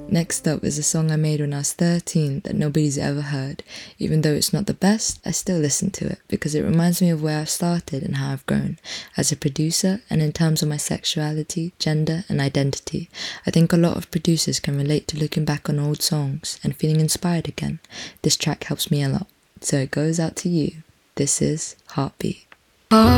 Next up is a song I made when I was 13 that nobody's ever heard. Even though it's not the best, I still listen to it because it reminds me of where I've started and how I've grown as a producer and in terms of my sexuality, gender and identity. I think a lot of producers can relate to looking back on old songs and feeling inspired again. This track helps me a lot, so it goes out to you. This is Heartbeat.